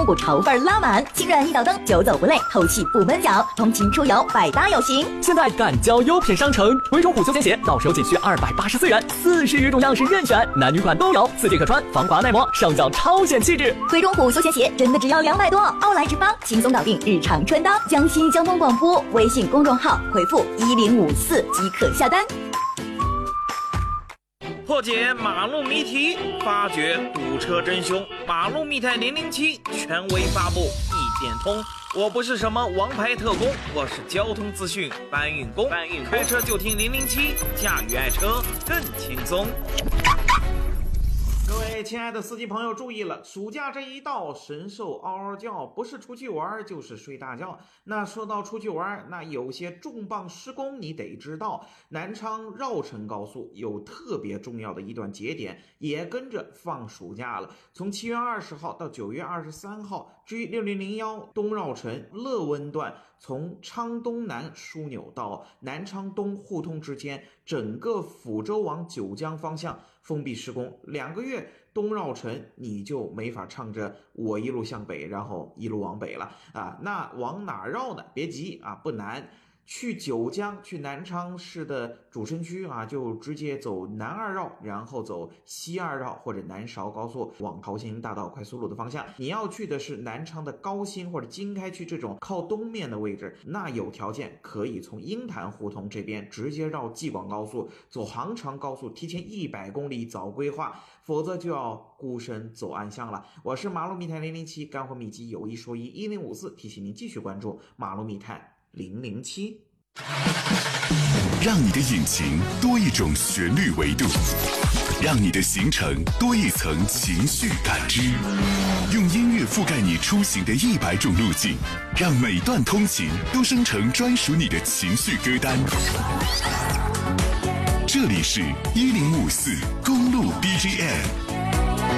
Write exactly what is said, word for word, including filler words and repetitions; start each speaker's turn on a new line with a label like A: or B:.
A: 中古潮范拉满，轻软一倒灯，久走不累，透气不闷脚，通勤出游百搭有型。
B: 现在赶交优品商城，回中虎休闲鞋到手仅需二百八十四元，四十余种样式任选，男女款都有，四季可穿，防滑耐磨，上脚超显气质。
A: 回中虎休闲鞋真的只要两百多，奥莱之邦轻松搞定日常穿搭。江西交通广播微信公众号回复一零五四即可下单。
C: 破解马路谜题，发掘堵车真凶。马路密探零零七权威发布，一点通。我不是什么王牌特工，我是交通资讯搬运工。搬运开车就听零零七，驾驭爱车更轻松。各位亲爱的司机朋友注意了，暑假这一到，神兽嗷嗷叫，不是出去玩就是睡大觉。那说到出去玩，那有些重磅施工你得知道，南昌绕城高速有特别重要的一段节点也跟着放暑假了，从七月二十号到九月二十三号。至于六零零一东绕城乐温段，从昌东南枢纽到南昌东互通之间，整个抚州往九江方向封闭施工，两个月东绕城你就没法唱着我一路向北，然后一路往北了啊。那往哪绕呢？别急啊，不难。去九江，去南昌市的主城区啊，就直接走南二绕，然后走西二绕或者南韶高速往桃兴大道快速路的方向。你要去的是南昌的高新或者经开区这种靠东面的位置，那有条件可以从鹰潭胡同这边直接绕济广高速，走杭长高速，提前一百公里早规划，否则就要孤身走暗巷了。我是马路密探零零七，干货秘籍有一说一，一零五四提醒您继续关注马路密探零零七，
D: 让你的引擎多一种旋律维度，让你的行程多一层情绪感知，用音乐覆盖你出行的一百种路径，让每段通勤都生成专属你的情绪歌单。这里是一零五四公路 B G M。